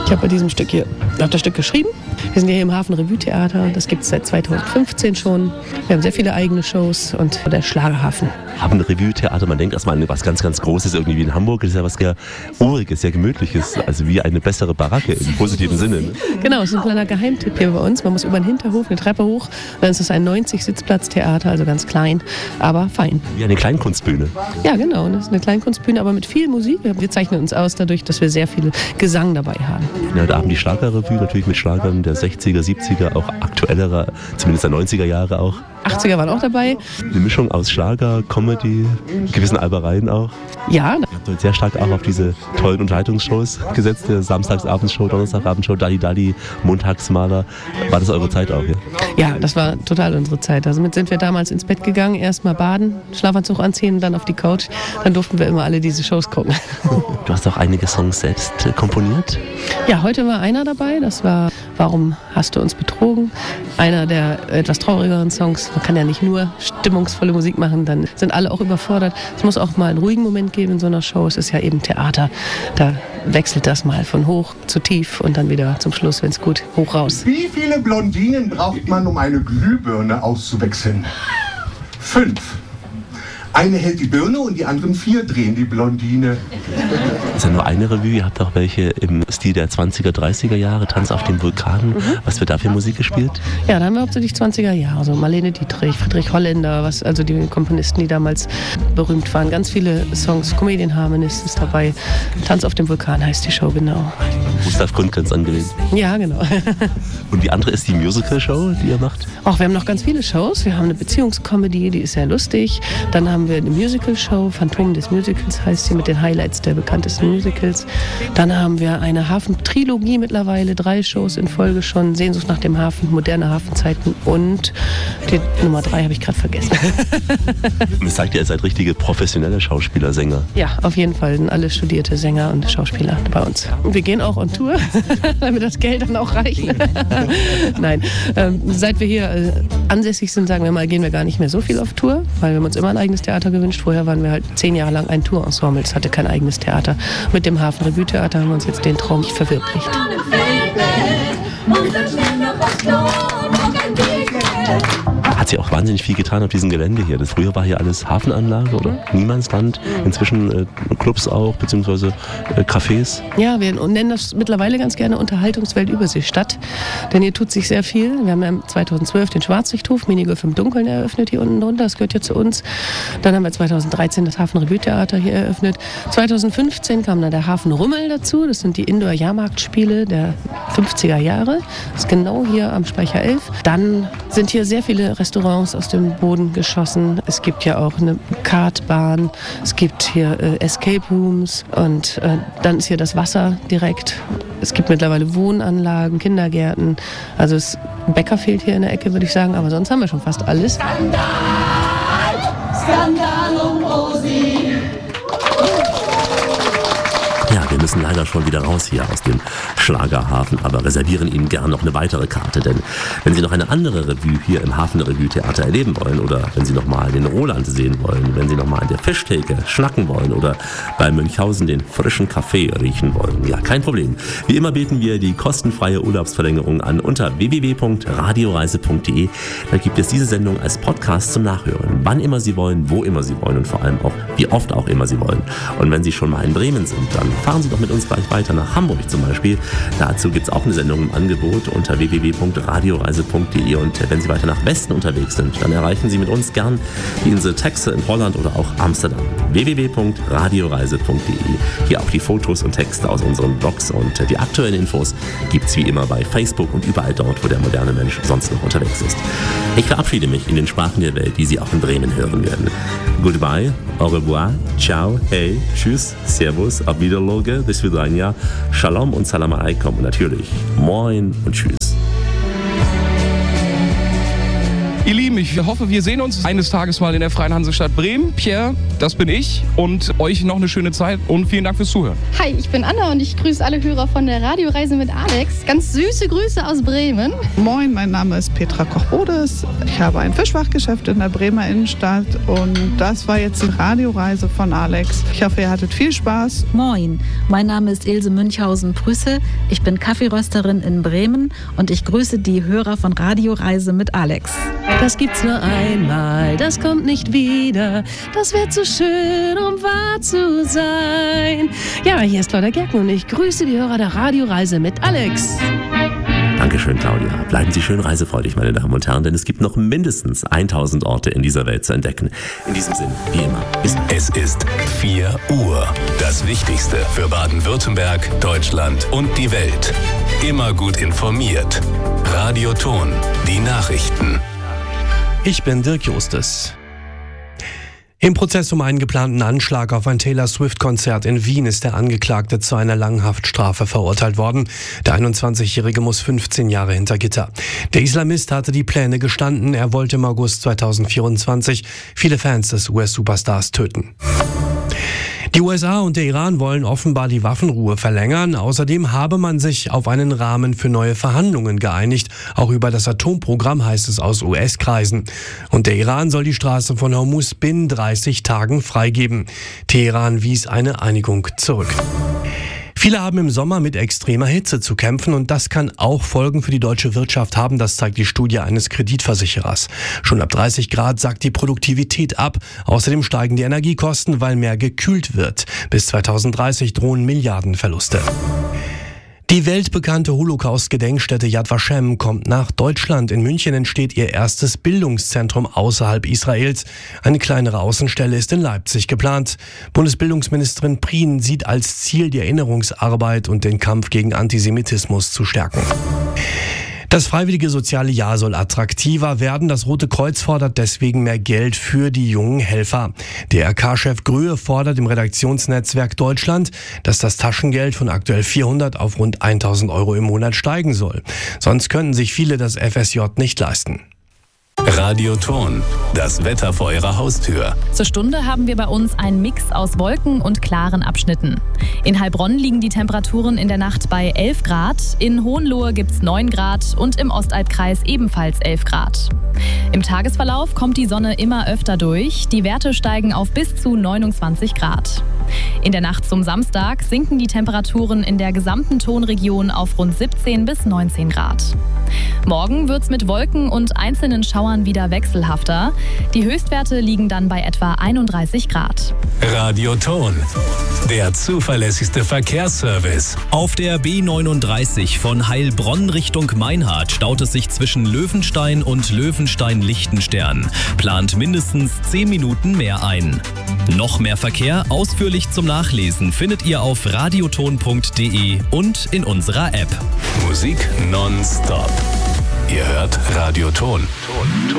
Ich habe bei diesem Stück hier das Stück geschrieben. Wir sind hier im Hafen Revue Theater. Das gibt es seit 2015 schon. Wir haben sehr viele eigene Shows und der Schlagerhafen. Hafen Revue Theater, man denkt erstmal an was ganz, ganz Großes irgendwie wie in Hamburg. Das ist ja was sehr Uriges, sehr Gemütliches. Also wie eine bessere Baracke im positiven Sinne. Ne? Genau, es ist ein kleiner Geheimtipp hier bei uns. Man muss über den Hinterhof eine Treppe hoch. Dann ist es ein 90-Sitzplatz-Theater, also ganz klein, aber fein. Wie eine Kleinkunstbühne. Ja, genau. Das ist eine Kleinkunstbühne, aber mit viel Musik. Wir zeichnen uns aus dadurch, dass wir sehr viel Gesang dabei haben. Ja, da haben die Schlagerrevue natürlich mit Schlagern der 60er, 70er, auch aktuellerer, zumindest der 90er Jahre auch. 80er waren auch dabei. Eine Mischung aus Schlager, Comedy, gewissen Albereien auch. Ja. Ihr habt euch sehr stark auch auf diese tollen Unterhaltungsshows gesetzt, der Samstagsabendshow, Donnerstagabendshow, Dalli, Montagsmaler. War das eure Zeit auch, ja? Ja, das war total unsere Zeit. Also mit sind wir damals ins Bett gegangen, erstmal baden, Schlafanzug anziehen, dann auf die Couch. Dann durften wir immer alle diese Shows gucken. Du hast auch einige Songs selbst komponiert? Ja, heute war einer dabei, das war Warum hast du uns betrogen? Einer der etwas traurigeren Songs. Man kann ja nicht nur stimmungsvolle Musik machen, dann sind alle auch überfordert. Es muss auch mal einen ruhigen Moment geben in so einer Show. Es ist ja eben Theater. Da wechselt das mal von hoch zu tief und dann wieder zum Schluss, wenn es gut, hoch raus. Wie viele Blondinen braucht man, um eine Glühbirne auszuwechseln? 5. Eine hält die Birne und die anderen 4 drehen die Blondine. Das ist ja nur eine Revue, ihr habt auch welche im Stil der 20er, 30er Jahre, Tanz auf dem Vulkan. Was wird da für Musik gespielt? Ja, da haben wir hauptsächlich 20er Jahre, also Marlene Dietrich, Friedrich Holländer, also die Komponisten, die damals berühmt waren. Ganz viele Songs, Comedian Harmonist ist dabei. Tanz auf dem Vulkan heißt die Show, genau. Gustav Gründgens angelehnt. Ja, genau. Und die andere ist die Musical-Show, die ihr macht? Auch wir haben noch ganz viele Shows. Wir haben eine Beziehungskomödie, die ist sehr lustig. Dann haben wir eine Musical-Show, Phantom des Musicals heißt sie, mit den Highlights der bekanntesten Musicals. Dann haben wir eine Hafen-Trilogie mittlerweile, 3 Shows in Folge schon. Sehnsucht nach dem Hafen, moderne Hafenzeiten und die Nummer 3 habe ich gerade vergessen. Das sagt ihr seid richtige professionelle Schauspieler, Sänger. Ja, auf jeden Fall sind alle studierte Sänger und Schauspieler bei uns. Und wir gehen auch on Tour, damit das Geld dann auch reicht. Nein, seit wir hier ansässig sind, sagen wir mal, gehen wir gar nicht mehr so viel auf Tour, weil wir haben uns immer ein eigenes Theater gewünscht. Vorher waren wir halt 10 Jahre lang ein Tourensemble, es hatte kein eigenes Theater. Mit dem Hafen Revue Theater haben wir uns jetzt den Traum verwirklicht. Hat sich auch wahnsinnig viel getan auf diesem Gelände hier. Das früher war hier alles Hafenanlage oder Niemandsland. Inzwischen Clubs auch, beziehungsweise Cafés. Ja, wir nennen das mittlerweile ganz gerne Unterhaltungswelt Überseestadt. Denn hier tut sich sehr viel. Wir haben ja 2012 den Schwarzlichthof, Minigolf im Dunkeln eröffnet hier unten drunter. Das gehört ja zu uns. Dann haben wir 2013 das Hafen Revue Theater hier eröffnet. 2015 kam dann der Hafen Rummel dazu. Das sind die Indoor-Jahrmarktspiele der 50er Jahre. Das ist genau hier am Speicher 11. Dann sind hier sehr viele Restaurants aus dem Boden geschossen. Es gibt ja auch eine Kartbahn. Es gibt hier Escape Rooms. Und dann ist hier das Wasser direkt. Es gibt mittlerweile Wohnanlagen, Kindergärten. Also ein Bäcker fehlt hier in der Ecke, würde ich sagen. Aber sonst haben wir schon fast alles. Skandal! Skandal um Rosi! Ja, wir müssen leider schon wieder raus hier aus dem Schlagerhafen, aber reservieren Ihnen gern noch eine weitere Karte, denn wenn Sie noch eine andere Revue hier im Hafen Revue Theater erleben wollen oder wenn Sie noch mal den Roland sehen wollen, wenn Sie noch mal an der Fischtheke schnacken wollen oder bei Münchhausen den frischen Kaffee riechen wollen, ja, kein Problem. Wie immer bieten wir die kostenfreie Urlaubsverlängerung an unter www.radioreise.de. Da gibt es diese Sendung als Podcast zum Nachhören, wann immer Sie wollen, wo immer Sie wollen und vor allem auch, wie oft auch immer Sie wollen. Und wenn Sie schon mal in Bremen sind, dann fahren Sie doch mit uns gleich weiter nach Hamburg zum Beispiel. Dazu gibt es auch eine Sendung im Angebot unter www.radioreise.de. Und wenn Sie weiter nach Westen unterwegs sind, dann erreichen Sie mit uns gern die Insel Texel in Holland oder auch Amsterdam. www.radioreise.de. Hier auch die Fotos und Texte aus unseren Blogs und die aktuellen Infos gibt es wie immer bei Facebook und überall dort, wo der moderne Mensch sonst noch unterwegs ist. Ich verabschiede mich in den Sprachen der Welt, die Sie auch in Bremen hören werden. Goodbye, au revoir, ciao, hey, tschüss, servus, auf Wiedersehen, bis Vidania, Shalom und Salam Alaikum und natürlich Moin und Tschüss. Ihr Lieben, ich hoffe, wir sehen uns eines Tages mal in der Freien Hansestadt Bremen. Pierre, das bin ich und euch noch eine schöne Zeit und vielen Dank fürs Zuhören. Hi, ich bin Anna und ich grüße alle Hörer von der Radioreise mit Alex. Ganz süße Grüße aus Bremen. Moin, mein Name ist Petra Koch-Bodes. Ich habe ein Fischfachgeschäft in der Bremer Innenstadt und das war jetzt die Radioreise von Alex. Ich hoffe, ihr hattet viel Spaß. Moin, mein Name ist Ilse Münchhausen-Prüsse. Ich bin Kaffeerösterin in Bremen und ich grüße die Hörer von Radioreise mit Alex. Das gibt's nur einmal, das kommt nicht wieder. Das wäre zu schön, um wahr zu sein. Ja, hier ist Claudia Gerken und ich grüße die Hörer der Radioreise mit Alex. Dankeschön, Claudia. Bleiben Sie schön reisefreudig, meine Damen und Herren, denn es gibt noch mindestens 1000 Orte in dieser Welt zu entdecken. In diesem Sinn, wie immer, bis bald. Es ist 4 Uhr. Das Wichtigste für Baden-Württemberg, Deutschland und die Welt. Immer gut informiert. Radio Ton, die Nachrichten. Ich bin Dirk Justus. Im Prozess um einen geplanten Anschlag auf ein Taylor Swift-Konzert in Wien ist der Angeklagte zu einer langen Haftstrafe verurteilt worden. Der 21-Jährige muss 15 Jahre hinter Gitter. Der Islamist hatte die Pläne gestanden. Er wollte im August 2024 viele Fans des US-Superstars töten. Die USA und der Iran wollen offenbar die Waffenruhe verlängern. Außerdem habe man sich auf einen Rahmen für neue Verhandlungen geeinigt. Auch über das Atomprogramm heißt es aus US-Kreisen. Und der Iran soll die Straße von Hormuz binnen 30 Tagen freigeben. Teheran wies eine Einigung zurück. Viele haben im Sommer mit extremer Hitze zu kämpfen und das kann auch Folgen für die deutsche Wirtschaft haben, das zeigt die Studie eines Kreditversicherers. Schon ab 30 Grad sackt die Produktivität ab. Außerdem steigen die Energiekosten, weil mehr gekühlt wird. Bis 2030 drohen Milliardenverluste. Die weltbekannte Holocaust-Gedenkstätte Yad Vashem kommt nach Deutschland. In München entsteht ihr erstes Bildungszentrum außerhalb Israels. Eine kleinere Außenstelle ist in Leipzig geplant. Bundesbildungsministerin Prien sieht als Ziel die Erinnerungsarbeit und den Kampf gegen Antisemitismus zu stärken. Das freiwillige soziale Jahr soll attraktiver werden. Das Rote Kreuz fordert deswegen mehr Geld für die jungen Helfer. DRK-Chef Gröhe fordert im Redaktionsnetzwerk Deutschland, dass das Taschengeld von aktuell 400 auf rund 1000 Euro im Monat steigen soll. Sonst könnten sich viele das FSJ nicht leisten. Radio Ton, das Wetter vor Ihrer Haustür. Zur Stunde haben wir bei uns einen Mix aus Wolken und klaren Abschnitten. In Heilbronn liegen die Temperaturen in der Nacht bei 11 Grad, in Hohenlohe gibt's 9 Grad und im Ostalbkreis ebenfalls 11 Grad. Im Tagesverlauf kommt die Sonne immer öfter durch, die Werte steigen auf bis zu 29 Grad. In der Nacht zum Samstag sinken die Temperaturen in der gesamten Tonregion auf rund 17 bis 19 Grad. Morgen wird's mit Wolken und einzelnen Schauern wieder wechselhafter. Die Höchstwerte liegen dann bei etwa 31 Grad. Radio Ton, der zuverlässigste Verkehrsservice. Auf der B39 von Heilbronn Richtung Meinhard staut es sich zwischen Löwenstein und Löwenstein-Lichtenstern. Plant mindestens 10 Minuten mehr ein. Noch mehr Verkehr ausführlich zum Nachlesen findet ihr auf radioton.de und in unserer App. Musik nonstop. Ihr hört Radio Ton.